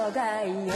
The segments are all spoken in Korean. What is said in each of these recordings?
가요.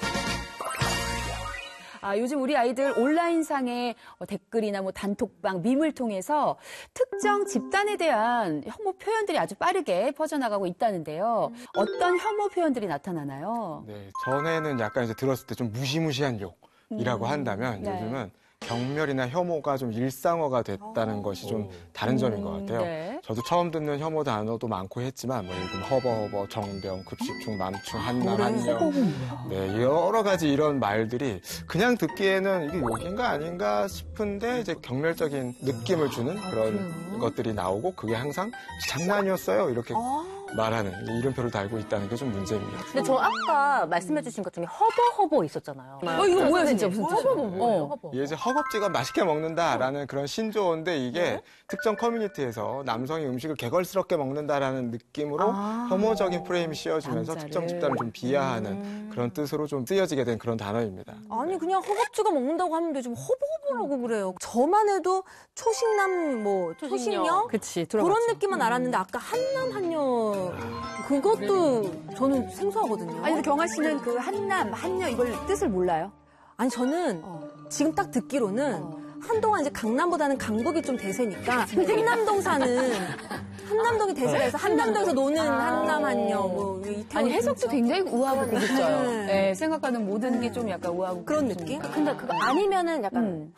요즘 우리 아이들 온라인상의 댓글이나 뭐 단톡방, 밈을 통해서 특정 집단에 대한 혐오 표현들이 아주 빠르게 퍼져나가고 있다는데요. 어떤 혐오 표현들이 나타나나요? 네, 전에는 약간 이제 들었을 때 좀 무시무시한 욕이라고 한다면 네. 요즘은 경멸이나 혐오가 좀 일상어가 됐다는 것이 좀 다른 점인 것 같아요. 네. 저도 처음 듣는 혐오 단어도 많고 했지만 뭐 예를 들면 허버허버, 정병, 급식충, 맘충, 한남, 한명 네, 여러 가지 이런 말들이 그냥 듣기에는 이게 욕인가 아닌가 싶은데 이제 경멸적인 느낌을 주는 그런 것들이 나오고 그게 항상 장난이었어요 이렇게 말하는 이름표를 달고 있다는 게 좀 문제입니다. 근데 저 아까 말씀해주신 것 중에 허버허버 있었잖아요. 이거 뭐야 진짜 무슨 뜻이야? 허버허버 뭐예요? 이게 이제 허겁지겁 맛있게 먹는다라는 그런 신조어인데 이게 특정 커뮤니티에서 남성이 음식을 개걸스럽게 먹는다라는 느낌으로 혐오적인 프레임이 씌워지면서 남자를. 특정 집단을 좀 비하하는 그런 뜻으로 좀 쓰여지게 된 그런 단어입니다. 아니 그냥 허겁지겁 먹는다고 하면 되지 허버허버라고 그래요. 저만 해도 초식남 초식녀? 그치, 그런 들어봤죠. 느낌만 알았는데 아까 한남 한녀 그것도 저는 생소하거든요. 아니, 근데 경아 씨는 그 한남, 한녀 이걸 뜻을 몰라요? 아니 저는 지금 딱 듣기로는 한동안 이제 강남보다는 강북이 좀 대세니까 한남동 사는 한남동이 대세라서 한남동에서 노는 한남 한녀 뭐 이태원 아니, 해석도 굉장히 우아하고 고급져요. 네. 네, 생각하는 모든 게 좀 약간 우아하고 그런 고급집니다. 느낌? 근데 그거 아니면은 약간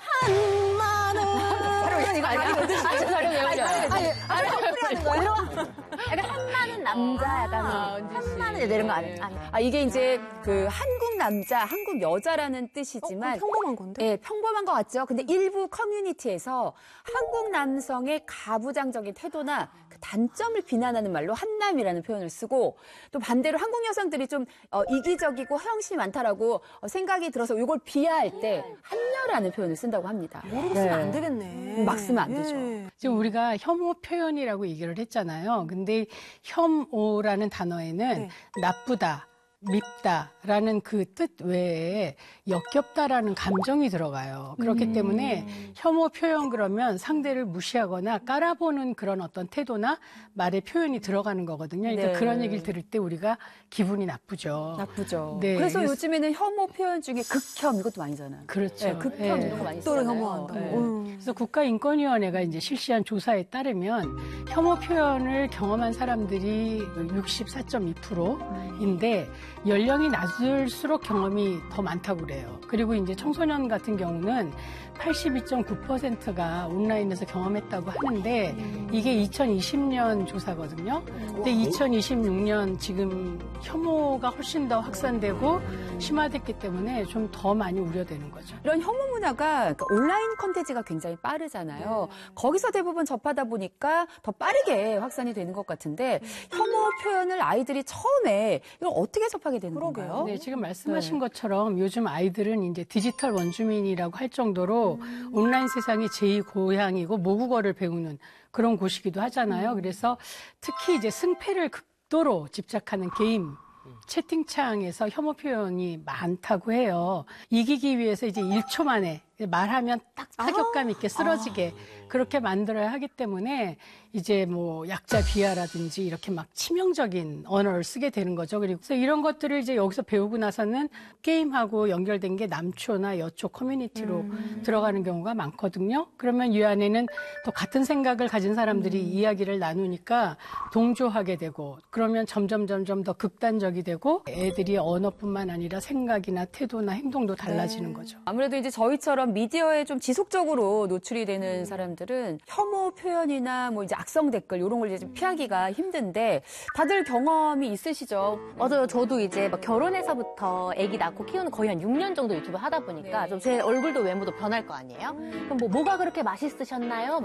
한마는 이거 약간 한마는 남자 약간 한마는 여자 이런 거 아니? 이게 이제 그 한국 남자, 한국 여자라는 뜻이지만 평범한 건데? 네, 평범한 것 같죠. 근데 일부 커뮤니티에서 한국 남성의 가부장적인 태도나 그 단점을 비난하는 말로 한남이라는 표현을 쓰고 또 반대로 한국 여성들이 좀 이기적이고 허영심이 많다라고 생각이 들어서 이걸 비하할 때 한녀라는 표현을 쓴다고 합니다. 모르고 쓰면 안 되겠네. 막 쓰면 안 되죠. 지금 우리가 혐오 표현이라고 얘기를 했잖아요. 근데 혐오라는 단어에는 나쁘다, 밉다라는 그 뜻 외에 역겹다라는 감정이 들어가요. 그렇기 때문에 혐오 표현 그러면 상대를 무시하거나 깔아보는 그런 어떤 태도나 말의 표현이 들어가는 거거든요. 그러니까 네. 그런 얘기를 들을 때 우리가 기분이 나쁘죠. 나쁘죠. 네, 그래서 그래서- 요즘에는 혐오 표현 중에 극혐 이것도 많이잖아요. 그렇죠. 네, 극혐 네. 이런 거 많이 극도로 쓰잖아요. 혐오한다고. 네. 그래서 국가인권위원회가 이제 실시한 조사에 따르면 혐오 표현을 경험한 사람들이 64.2%인데 연령이 낮을수록 경험이 더 많다고 그래요. 그리고 이제 청소년 같은 경우는 82.9%가 온라인에서 경험했다고 하는데 이게 2020년 조사거든요. 근데 2026년 지금 혐오가 훨씬 더 확산되고 심화됐기 때문에 좀 더 많이 우려되는 거죠. 이런 혐오 문화가 그러니까 온라인 콘텐츠가 굉장히 빠르잖아요. 거기서 대부분 접하다 보니까 더 빠르게 확산이 되는 것 같은데 혐오 표현을 아이들이 처음에 이걸 어떻게 접하게 되는 건가요? 네, 지금 말씀하신 것처럼 요즘 아이들은 이제 디지털 원주민이라고 할 정도로 온라인 세상이 제2고향이고 모국어를 배우는 그런 곳이기도 하잖아요. 그래서 특히 이제 승패를 극도로 집착하는 게임, 채팅창에서 혐오 표현이 많다고 해요. 이기기 위해서 이제 1초 만에 말하면 딱 타격감 있게 쓰러지게 그렇게 만들어야 하기 때문에 이제 뭐 약자 비하라든지 이렇게 막 치명적인 언어를 쓰게 되는 거죠. 그리고 그래서 이런 것들을 이제 여기서 배우고 나서는 게임하고 연결된 게 남초나 여초 커뮤니티로 들어가는 경우가 많거든요. 그러면 이 안에는 또 같은 생각을 가진 사람들이 이야기를 나누니까 동조하게 되고 그러면 점점 더 극단적이 되고 애들이 언어뿐만 아니라 생각이나 태도나 행동도 달라지는 거죠. 아무래도 이제 저희처럼 미디어에 좀 지속적으로 노출이 되는 사람들은 혐오 표현이나 뭐 이제 악성 댓글 이런 걸 이제 좀 피하기가 힘든데 다들 경험이 있으시죠? 맞아요. 저도 이제 막 결혼해서부터 아기 낳고 키우는 거의 한 6년 정도 유튜브 하다 보니까 좀 제 얼굴도 외모도 변할 거 아니에요? 그럼 뭐가 그렇게 맛있으셨나요?